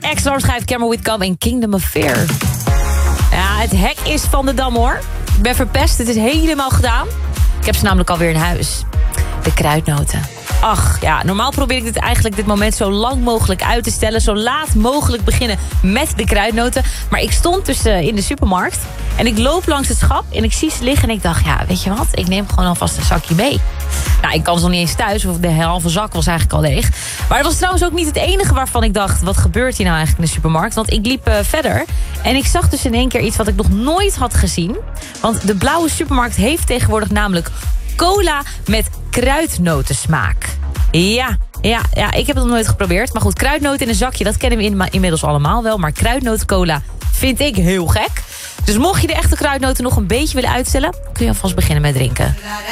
Ex-Larmschijf, Camera with Come en Kingdom of Fear. Ja, het hek is van de dam, hoor. Ik ben verpest, het is helemaal gedaan. Ik heb ze namelijk alweer in huis. De kruidnoten. Ach, ja, normaal probeer ik dit moment zo lang mogelijk uit te stellen. Zo laat mogelijk beginnen met de kruidnoten. Maar ik stond dus in de supermarkt. En ik loop langs het schap en ik zie ze liggen. En ik dacht, ja, weet je wat? Ik neem gewoon alvast een zakje mee. Nou, ik kan ze nog niet eens thuis. Of de halve zak was eigenlijk al leeg. Maar het was trouwens ook niet het enige waarvan ik dacht, wat gebeurt hier nou eigenlijk in de supermarkt? Want ik liep verder. En ik zag dus in één keer iets wat ik nog nooit had gezien. Want de blauwe supermarkt heeft tegenwoordig namelijk cola met kruidnotensmaak. Ja, ik heb het nog nooit geprobeerd. Maar goed, kruidnoten in een zakje, dat kennen we inmiddels allemaal wel. Maar kruidnotencola vind ik heel gek. Dus mocht je de echte kruidnoten nog een beetje willen uitstellen, kun je alvast beginnen met drinken.